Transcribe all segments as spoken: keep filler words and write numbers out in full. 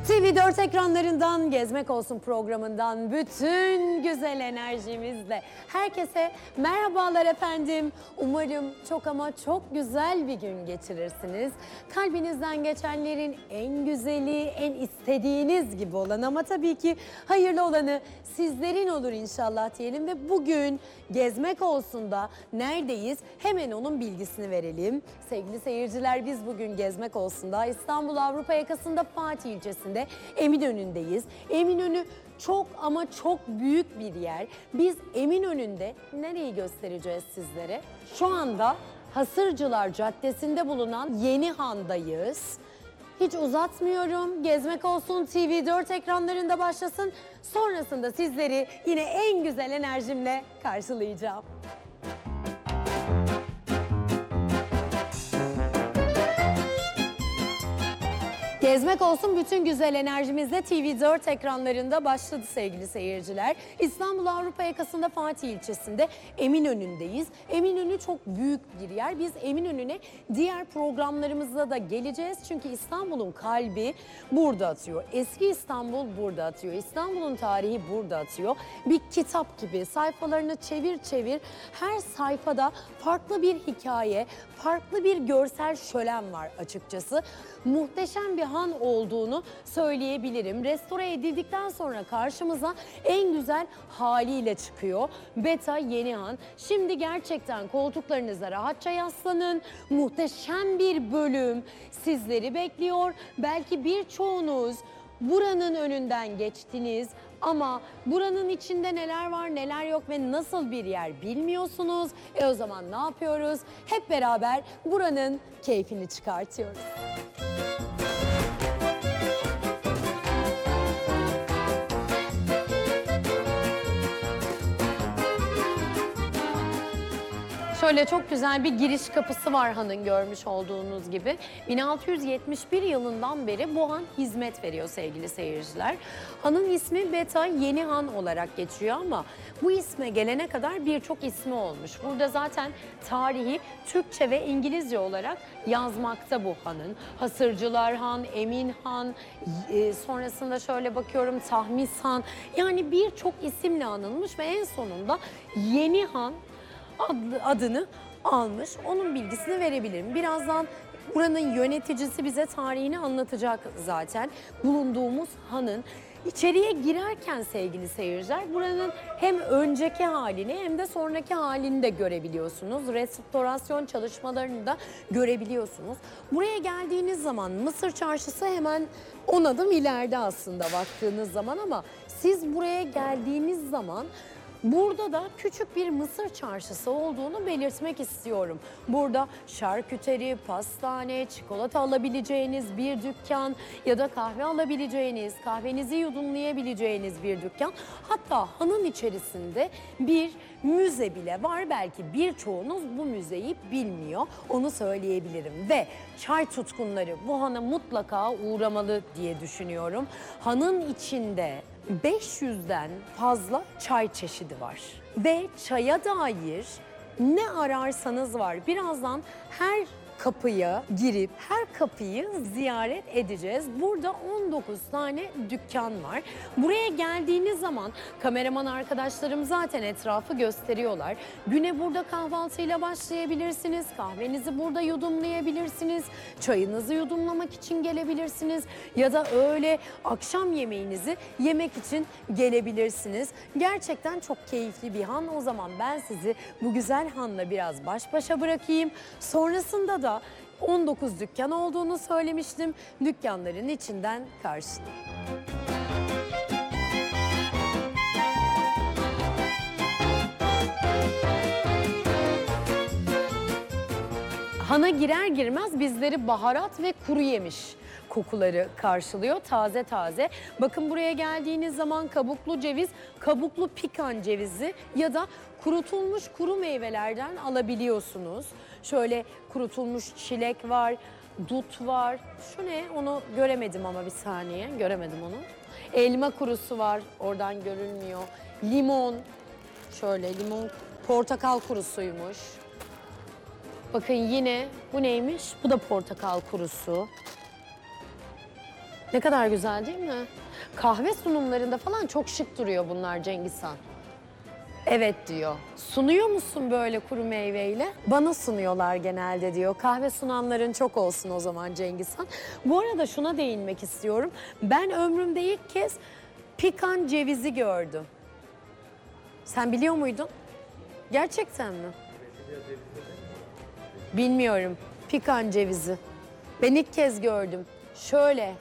T V dört ekranlarından Gezmek Olsun programından bütün güzel enerjimizle herkese merhabalar efendim. Umarım çok ama çok güzel bir gün geçirirsiniz. Kalbinizden geçenlerin en güzeli, en istediğiniz gibi olan ama tabii ki hayırlı olanı sizlerin olur inşallah diyelim ve bugün Gezmek Olsun'da neredeyiz? Hemen onun bilgisini verelim. Sevgili seyirciler, biz bugün Gezmek Olsun'da İstanbul Avrupa yakasında Fatih ilçesinde Eminönü'ndeyiz. Eminönü çok ama çok büyük bir yer. Biz Eminönü'nde nereyi göstereceğiz sizlere? Şu anda Hasırcılar Caddesi'nde bulunan Yeni Han'dayız. Hiç uzatmıyorum. Gezmek Olsun T V dört ekranlarında başlasın. Sonrasında sizleri yine en güzel enerjimle karşılayacağım. Gezmek Olsun bütün güzel enerjimizle T V dört ekranlarında başladı sevgili seyirciler. İstanbul Avrupa yakasında Fatih ilçesinde Eminönü'ndeyiz. Eminönü çok büyük bir yer. Biz Eminönü'ne diğer programlarımızda da geleceğiz. Çünkü İstanbul'un kalbi burada atıyor. Eski İstanbul burada atıyor. İstanbul'un tarihi burada atıyor. Bir kitap gibi sayfalarını çevir çevir. Her sayfada farklı bir hikaye, farklı bir görsel şölen var açıkçası. Muhteşem bir han olduğunu söyleyebilirim. Restore edildikten sonra karşımıza en güzel haliyle çıkıyor. Beta Yeni Han. Şimdi gerçekten koltuklarınıza rahatça yaslanın. Muhteşem bir bölüm sizleri bekliyor. Belki birçoğunuz buranın önünden geçtiniz ama buranın içinde neler var neler yok ve nasıl bir yer bilmiyorsunuz. E o zaman ne yapıyoruz? Hep beraber buranın keyfini çıkartıyoruz. Şöyle çok güzel bir giriş kapısı var hanın, görmüş olduğunuz gibi. bin altı yüz yetmiş bir yılından beri bu han hizmet veriyor sevgili seyirciler. Hanın ismi Beta Yeni Han olarak geçiyor ama bu isme gelene kadar birçok ismi olmuş. Burada zaten tarihi Türkçe ve İngilizce olarak yazmakta bu hanın. Hasırcılar Han, Emin Han, e, sonrasında şöyle bakıyorum Tahmis Han. Yani birçok isimle anılmış ve en sonunda Yeni Han Adlı, adını almış. Onun bilgisini verebilirim. Birazdan buranın yöneticisi bize tarihini anlatacak zaten. Bulunduğumuz hanın. İçeriye girerken sevgili seyirciler buranın hem önceki halini hem de sonraki halini de görebiliyorsunuz. Restorasyon çalışmalarını da görebiliyorsunuz. Buraya geldiğiniz zaman Mısır Çarşısı hemen on adım ileride aslında baktığınız zaman ama siz buraya geldiğiniz zaman burada da küçük bir Mısır Çarşısı olduğunu belirtmek istiyorum. Burada şarküteri, pastane, çikolata alabileceğiniz bir dükkan ya da kahve alabileceğiniz, kahvenizi yudumlayabileceğiniz bir dükkan. Hatta hanın içerisinde bir müze bile var. Belki birçoğunuz bu müzeyi bilmiyor. Onu söyleyebilirim ve çay tutkunları bu hana mutlaka uğramalı diye düşünüyorum. Hanın içinde beş yüzden fazla çay çeşidi var ve çaya dair ne ararsanız var. Birazdan her kapıya girip her kapıyı ziyaret edeceğiz. Burada on dokuz tane dükkan var. Buraya geldiğiniz zaman kameraman arkadaşlarım zaten etrafı gösteriyorlar. Güne burada kahvaltıyla başlayabilirsiniz. Kahvenizi burada yudumlayabilirsiniz. Çayınızı yudumlamak için gelebilirsiniz. Ya da öğle akşam yemeğinizi yemek için gelebilirsiniz. Gerçekten çok keyifli bir han. O zaman ben sizi bu güzel hanla biraz baş başa bırakayım. Sonrasında da on dokuz dükkan olduğunu söylemiştim. Dükkanların içinden karşılayın. Hana girer girmez bizleri baharat ve kuru yemiş kokuları karşılıyor. Taze taze. Bakın buraya geldiğiniz zaman kabuklu ceviz, kabuklu pikan cevizi ya da kurutulmuş kuru meyvelerden alabiliyorsunuz. Şöyle kurutulmuş çilek var, dut var. Şu ne? Onu göremedim ama bir saniye. Göremedim onu. Elma kurusu var. Oradan görünmüyor. Limon. Şöyle limon, portakal kurusuymuş. Bakın yine bu neymiş? Bu da portakal kurusu. Ne kadar güzel değil mi? Kahve sunumlarında falan çok şık duruyor bunlar Cengiz Han. Evet diyor. Sunuyor musun böyle kuru meyveyle? Bana sunuyorlar genelde diyor. Kahve sunanların çok olsun o zaman Cengiz Han. Bu arada şuna değinmek istiyorum. Ben ömrümde ilk kez pikan cevizi gördüm. Sen biliyor muydun? Gerçekten mi? Bilmiyorum. Pikan cevizi. Ben ilk kez gördüm. Şöyle.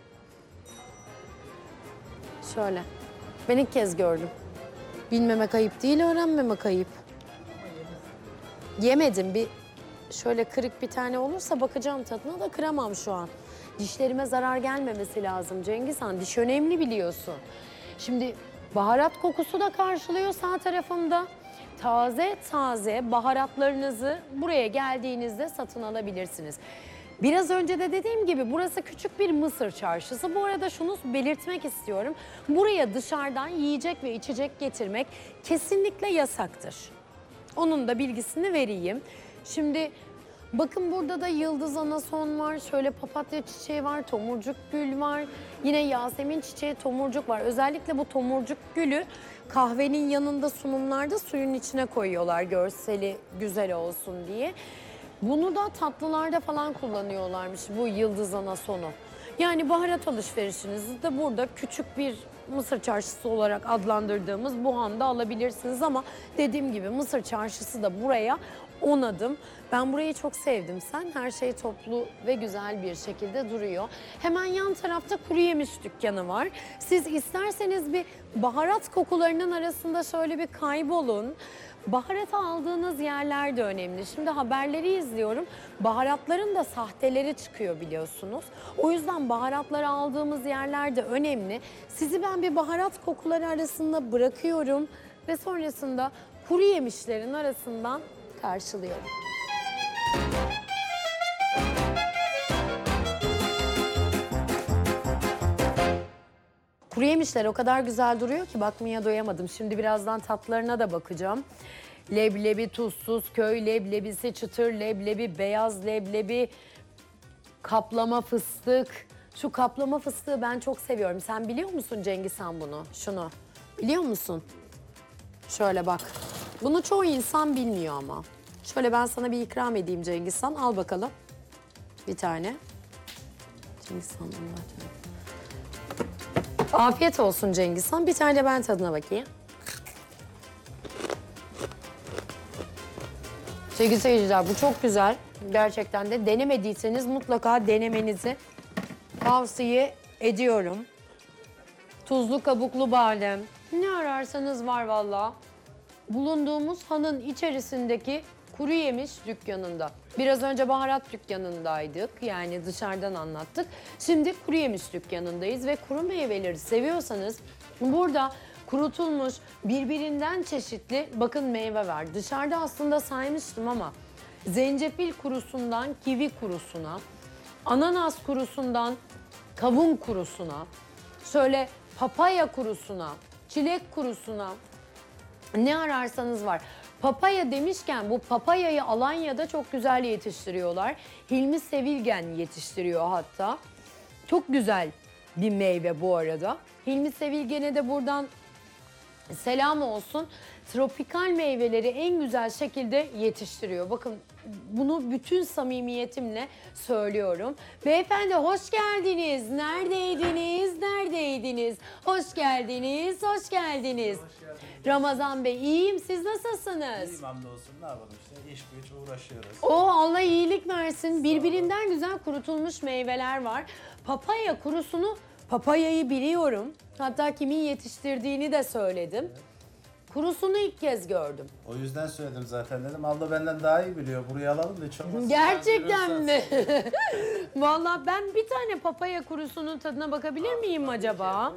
Şöyle. Ben ilk kez gördüm. Bilmemek ayıp değil, öğrenmemek ayıp. Yemedim. Bir şöyle kırık bir tane olursa bakacağım tadına da kıramam şu an. Dişlerime zarar gelmemesi lazım Cengiz Han. Diş önemli biliyorsun. Şimdi baharat kokusu da karşılıyor sağ tarafımda. Taze taze baharatlarınızı buraya geldiğinizde satın alabilirsiniz. Biraz önce de dediğim gibi burası küçük bir Mısır çarşısı. Bu arada şunu belirtmek istiyorum. Buraya dışarıdan yiyecek ve içecek getirmek kesinlikle yasaktır. Onun da bilgisini vereyim. Şimdi bakın burada da yıldız anason var, şöyle papatya çiçeği var, tomurcuk gül var. Yine yasemin çiçeği, tomurcuk var. Özellikle bu tomurcuk gülü kahvenin yanında sunumlarda suyun içine koyuyorlar görseli güzel olsun diye. Bunu da tatlılarda falan kullanıyorlarmış bu yıldız anasonu. Yani baharat alışverişinizi de burada küçük bir Mısır çarşısı olarak adlandırdığımız Buhan'da alabilirsiniz ama dediğim gibi Mısır çarşısı da buraya on adım. Ben burayı çok sevdim. Sen her şey toplu ve güzel bir şekilde duruyor. Hemen yan tarafta kuru yemiş dükkanı var. Siz isterseniz bir baharat kokularının arasında şöyle bir kaybolun. Baharat aldığınız yerler de önemli. Şimdi haberleri izliyorum. Baharatların da sahteleri çıkıyor biliyorsunuz. O yüzden baharatları aldığımız yerler de önemli. Sizi ben bir baharat kokuları arasında bırakıyorum ve sonrasında kuru yemişlerin arasından karşılıyorum. Kuru yemişler o kadar güzel duruyor ki bakmaya doyamadım. Şimdi birazdan tatlarına da bakacağım. Leblebi tuzsuz, köy leblebisi, çıtır leblebi, beyaz leblebi, kaplama fıstık. Şu kaplama fıstığı ben çok seviyorum. Sen biliyor musun Cengiz Han bunu? Şunu. Biliyor musun? Şöyle bak. Bunu çoğu insan bilmiyor ama. Şöyle ben sana bir ikram edeyim Cengiz Han. Al bakalım. Bir tane. Cengiz Han. Afiyet olsun Cengiz Han. Bir tane de ben tadına bakayım. Sevgili seyirciler bu çok güzel. Gerçekten de denemediyseniz mutlaka denemenizi tavsiye ediyorum. Tuzlu kabuklu badem. Ne ararsanız var valla. Bulunduğumuz hanın içerisindeki kuru yemiş dükkanında. Biraz önce baharat dükkanındaydık. Yani dışarıdan anlattık. Şimdi kuru yemiş dükkanındayız ve kuru meyveleri seviyorsanız burada kurutulmuş birbirinden çeşitli bakın meyve var. Dışarıda aslında saymıştım ama zencefil kurusundan kivi kurusuna, ananas kurusundan kavun kurusuna, şöyle papaya kurusuna, çilek kurusuna ne ararsanız var. Papaya demişken bu papayayı Alanya'da çok güzel yetiştiriyorlar. Hilmi Sevilgen yetiştiriyor hatta. Çok güzel bir meyve bu arada. Hilmi Sevilgen'e de buradan selam olsun. Tropikal meyveleri en güzel şekilde yetiştiriyor. Bakın bunu bütün samimiyetimle söylüyorum. Beyefendi hoş geldiniz. Neredeydiniz? Neredeydiniz? Hoş geldiniz. Hoş geldiniz. Hoş geldiniz. Ramazan Bey iyiyim. Siz nasılsınız? İyiyim hamdolsun. Ne yapalım işte iş güç uğraşıyoruz. O Allah iyilik versin. Birbirinden güzel kurutulmuş meyveler var. Papaya kurusunu, papayayı biliyorum. Hatta kimin yetiştirdiğini de söyledim. Kurusunu ilk kez gördüm. O yüzden söyledim zaten dedim. Abla benden daha iyi biliyor. Buraya alalım da hiç olmazsa. Gerçekten mi? Vallahi ben bir tane papaya kurusunun tadına bakabilir miyim acaba?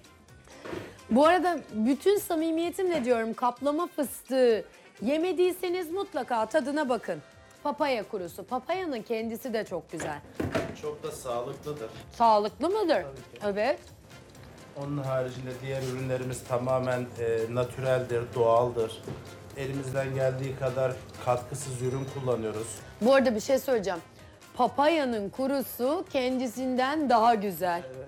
Bu arada bütün samimiyetimle diyorum kaplama fıstığı yemediyseniz mutlaka tadına bakın. Papaya kurusu. Papayanın kendisi de çok güzel. Çok da sağlıklıdır. Sağlıklı mıdır? Evet. Onun haricinde diğer ürünlerimiz tamamen e, natüreldir, doğaldır. Elimizden geldiği kadar katkısız ürün kullanıyoruz. Bu arada bir şey söyleyeceğim. papayanın kurusu kendisinden daha güzel. Evet.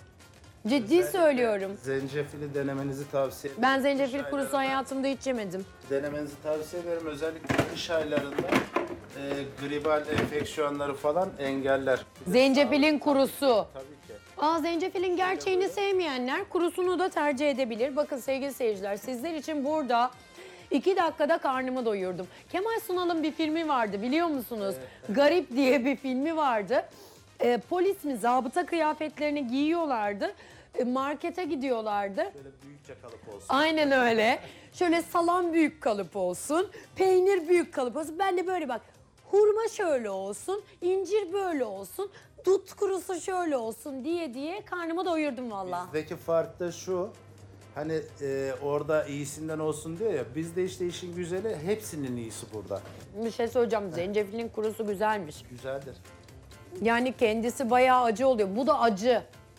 Ciddi Özellikle söylüyorum. Zencefili denemenizi tavsiye ederim. Ben zencefil Kış kurusu aylarında hayatımda hiç yemedim. Denemenizi tavsiye ederim. Özellikle kış aylarında e, gribal enfeksiyonları falan engeller. Bir de Zencefilin sağlık- kurusu. Tabii ki. Aa, zencefilin gerçeğini sevmeyenler kurusunu da tercih edebilir. Bakın sevgili seyirciler, sizler için burada iki dakikada karnımı doyurdum. Kemal Sunal'ın bir filmi vardı, biliyor musunuz? Garip diye bir filmi vardı. Ee, polis mi, zabıta kıyafetlerini giyiyorlardı. Ee, markete gidiyorlardı. Böyle büyükçe kalıp olsun. Aynen öyle. Şöyle salam büyük kalıp olsun, peynir büyük kalıp olsun. Ben de böyle bak, hurma şöyle olsun, incir böyle olsun, dut kurusu şöyle olsun diye diye karnımı doyurdum vallahi. Bizdeki fark da şu. Hani e, orada iyisinden olsun diyor ya. Bizde işte işin güzeli hepsinin iyisi burada. Bir şey söyleyeceğim, zencefilin kurusu güzelmiş. Güzeldir. Yani kendisi bayağı acı oluyor. Bu da acı.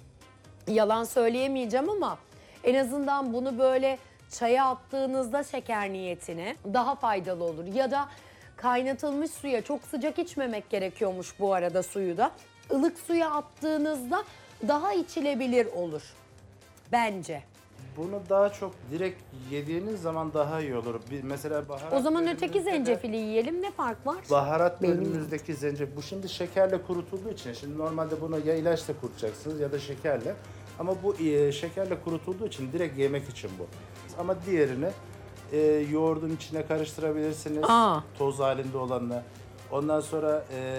Yalan söyleyemeyeceğim ama en azından bunu böyle çaya attığınızda şeker niyetine daha faydalı olur. Ya da kaynatılmış suya, çok sıcak içmemek gerekiyormuş bu arada suyu da. Ilık suya attığınızda daha içilebilir olur bence. Bunu daha çok direkt yediğiniz zaman daha iyi olur. Bir, mesela baharat O zaman öteki bölümümüzde de- zencefili yiyelim, ne fark var? Baharat Benim bölümümüzdeki zencefil. Bu şimdi şekerle kurutulduğu için. Şimdi normalde bunu ya ilaçla kurutacaksınız ya da şekerle. Ama bu e, şekerle kurutulduğu için direkt yemek için bu. Ama diğerini e, yoğurdun içine karıştırabilirsiniz. Aa. Toz halinde olanını. Ondan sonra e,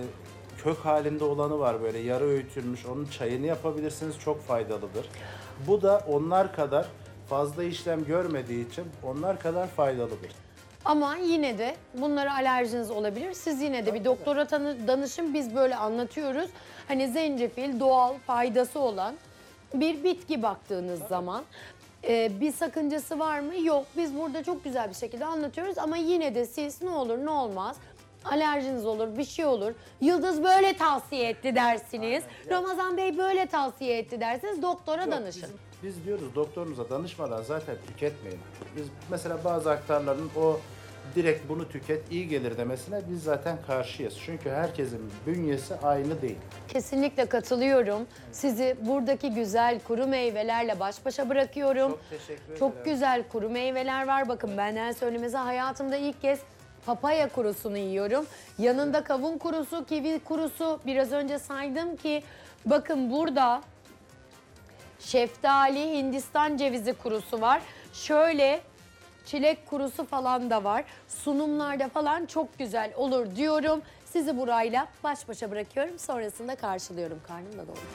kök halinde olanı var böyle yarı öğütülmüş. Onun çayını yapabilirsiniz. Çok faydalıdır. Bu da onlar kadar fazla işlem görmediği için onlar kadar faydalıdır. Ama yine de bunlara alerjiniz olabilir. Siz yine de bir doktora tanı- danışın. Biz böyle anlatıyoruz. Hani zencefil doğal faydası olan bir bitki baktığınız zaman. Ee, bir sakıncası var mı? Yok. Biz burada çok güzel bir şekilde anlatıyoruz. Ama yine de siz ne olur ne olmaz, alerjiniz olur, bir şey olur. Yıldız böyle tavsiye etti dersiniz. Ramazan Bey böyle tavsiye etti dersiniz. Doktora Yok, danışın. Biz, biz diyoruz doktorunuza danışmadan zaten tüketmeyin. Biz mesela bazı aktarların o direkt bunu tüket iyi gelir demesine biz zaten karşıyız. Çünkü herkesin bünyesi aynı değil. Kesinlikle katılıyorum. Sizi buradaki güzel kuru meyvelerle baş başa bırakıyorum. Çok teşekkür ederim. Çok güzel kuru meyveler var. Bakın benden söylemesi, hayatımda ilk kez papaya kurusunu yiyorum. Yanında kavun kurusu, kivi kurusu, biraz önce saydım ki bakın burada şeftali, Hindistan cevizi kurusu var. Şöyle çilek kurusu falan da var. Sunumlarda falan çok güzel olur diyorum. Sizi burayla baş başa bırakıyorum. Sonrasında karşılıyorum. Karnım da doldu.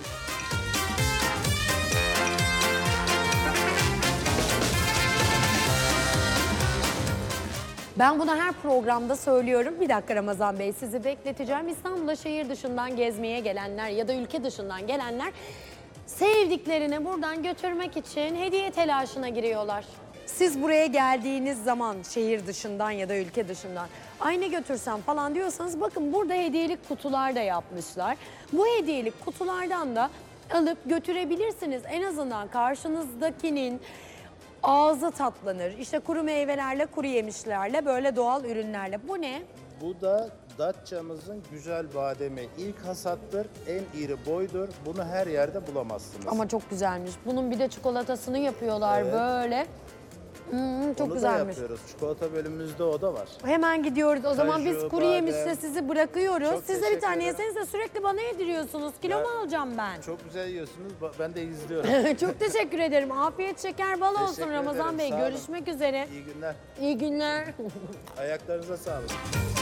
Ben bunu her programda söylüyorum. Bir dakika Ramazan Bey, sizi bekleteceğim. İstanbul'a şehir dışından gezmeye gelenler ya da ülke dışından gelenler sevdiklerini buradan götürmek için hediye telaşına giriyorlar. Siz buraya geldiğiniz zaman şehir dışından ya da ülke dışından ay ne götürsem falan diyorsanız bakın burada hediyelik kutular da yapmışlar. Bu hediyelik kutulardan da alıp götürebilirsiniz. En azından karşınızdakinin ağzı tatlanır. İşte kuru meyvelerle, kuru yemişlerle, böyle doğal ürünlerle. Bu ne? Bu da Datça'mızın güzel bademi. İlk hasattır, en iri boydur. Bunu her yerde bulamazsınız. Ama çok güzelmiş. Bunun bir de çikolatasını yapıyorlar Evet. böyle. Hmm, çok Onu güzelmiş. da yapıyoruz. Çikolata bölümümüzde o da var. Hemen gidiyoruz. O zaman biz Kaju, kuru yemişle badem. sizi bırakıyoruz. Çok Siz de bir teşekkür tane ederim. yeseniz de sürekli bana yediriyorsunuz. Kilo Ya- mu alacağım ben? Çok güzel yiyorsunuz. Ba- Ben de izliyorum. Çok teşekkür ederim. Afiyet şeker bal olsun Teşekkür Ramazan ederim, Bey. sağ olun. Görüşmek üzere. İyi günler. İyi günler. Ayaklarınıza sağlık.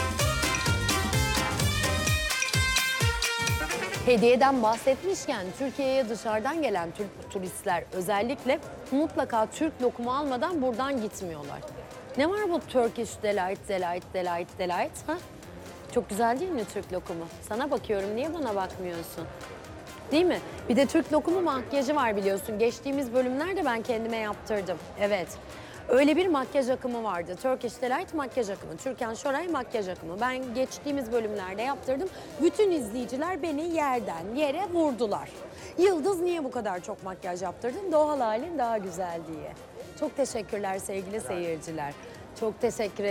Hediyeden bahsetmişken Türkiye'ye dışarıdan gelen Türk turistler özellikle mutlaka Türk lokumu almadan buradan gitmiyorlar. Ne var bu Turkish Delight, Delight, Delight, Delight? Ha? Çok güzel değil mi Türk lokumu? Sana bakıyorum, niye bana bakmıyorsun? Değil mi? Bir de Türk lokumu makyajı var biliyorsun. Geçtiğimiz bölümlerde ben kendime yaptırdım. Evet. Öyle bir makyaj akımı vardı. Turkish Delight makyaj akımı. Türkan Şoray makyaj akımı. Ben geçtiğimiz bölümlerde yaptırdım. Bütün izleyiciler beni yerden yere vurdular. Yıldız niye bu kadar çok makyaj yaptırdın? Doğal halin daha güzel diye. Çok teşekkürler sevgili seyirciler. Çok teşekkür ederim.